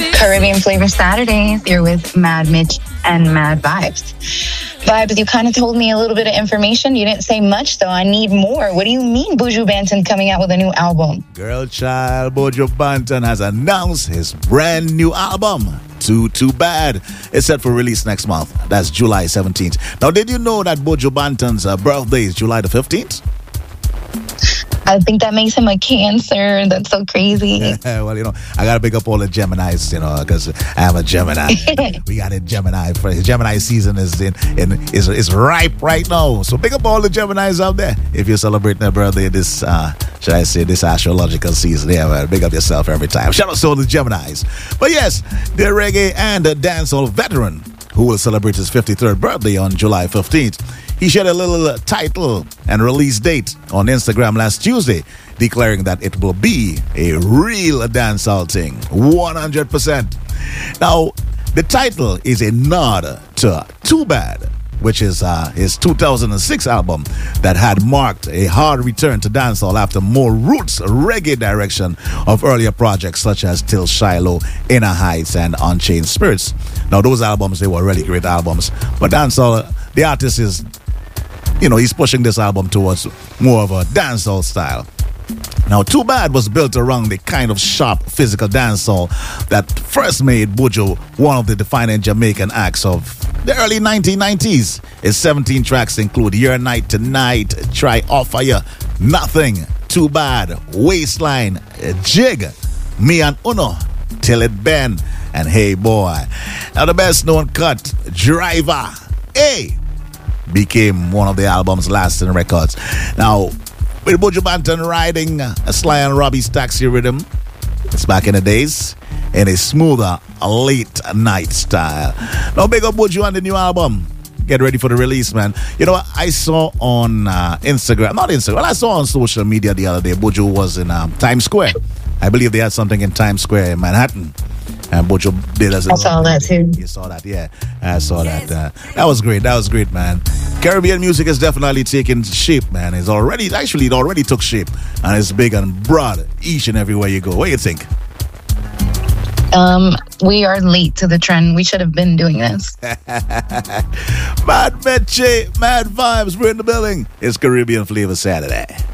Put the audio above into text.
Caribbean Flavor Saturdays. You're with Mad Mitch and Mad Vibes. Vibes, you kind of told me a little bit of information. You didn't say much, so I need more. What do you mean Buju Banton coming out with a new album? Girl child, Buju Banton has announced his brand new album, Too Bad. It's set for release next month. That's July 17th. Now, did you know that Buju Banton's birthday is July the 15th? I think that makes him a Cancer. That's so crazy. Well, I got to pick up all the Geminis, because I'm a Gemini. We got a Gemini. Gemini season is ripe right now. So pick up all the Geminis out there. If you're celebrating their birthday this, this astrological season. Yeah, man, big up yourself every time. Shout out to all the Geminis. But yes, the reggae and the dancehall veteran who will celebrate his 53rd birthday on July 15th. He shared a little title and release date on Instagram last Tuesday, declaring that it will be a real dancehall thing, 100%. Now, the title is a nod to Too Bad, which is his 2006 album that had marked a hard return to dancehall after more roots reggae direction of earlier projects such as Till Shiloh, Inner Heights, and Unchained Spirits. Now, those albums, they were really great albums, but dancehall, the artist is, he's pushing this album towards more of a dancehall style. Now, Too Bad was built around the kind of sharp physical dancehall that first made Buju one of the defining Jamaican acts of the early 1990s. Its 17 tracks include Your Night Tonight, Try Offer Ya, Nothing, Too Bad, Waistline, Jig, Me and Uno, Till It Bend, and Hey Boy. Now, the best known cut, Driver, became one of the album's lasting records. Now, with Buju Banton riding a Sly and Robbie's taxi rhythm, it's back in the days, in a smoother late night style. Now, big up Buju on the new album. Get ready for the release, man. I saw on I saw on social media the other day, Buju was in Times Square. I believe they had something in Times Square in Manhattan. And Buju did as I saw that too. You saw that, yeah. I saw that. That was great, man. Caribbean music is definitely taking shape, man. It already took shape. And it's big and broad each and everywhere you go. What do you think? We are late to the trend. We should have been doing this. Mad Meche, Mad Vibes, we're in the building. It's Caribbean Flavor Saturday.